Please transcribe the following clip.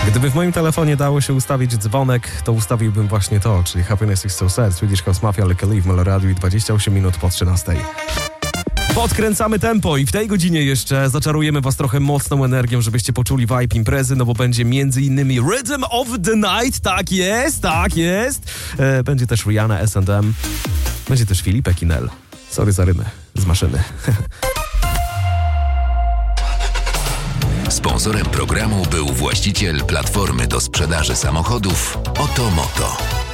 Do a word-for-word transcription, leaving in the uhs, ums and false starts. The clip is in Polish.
Gdyby w moim telefonie dało się ustawić dzwonek, to ustawiłbym właśnie to, czyli Happiness is so sad, Swedish House Mafia, Like a Leaf, Meloradiu i dwadzieścia osiem minut po trzynastej. Podkręcamy tempo i w tej godzinie jeszcze zaczarujemy was trochę mocną energią, żebyście poczuli vibe imprezy, no bo będzie między innymi Rhythm of the Night, tak jest, tak jest. E, będzie też Rihanna, S and M, będzie też Filipek Kinel. Sorry za rymę, z maszyny. Sponsorem programu był właściciel platformy do sprzedaży samochodów Otomoto.